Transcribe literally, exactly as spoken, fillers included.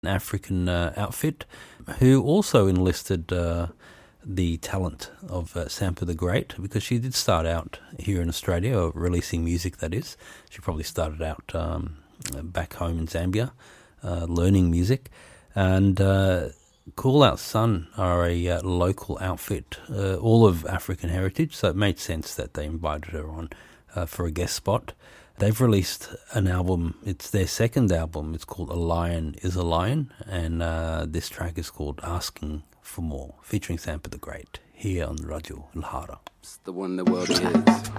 an African uh, outfit who also enlisted uh, the talent of uh, Sampa the Great, because she did start out here in Australia, or releasing music, that is. She probably started out um, back home in Zambia, uh, learning music. And uh, Cool Out Sun are a uh, local outfit, uh, all of African heritage, so it made sense that they invited her on uh, for a guest spot. They've released an album, it's their second album, it's called A Lion is a Lion, and uh, this track is called Asking for More, featuring Sampa the Great, here on Radio Ilhara. It's the one the world is.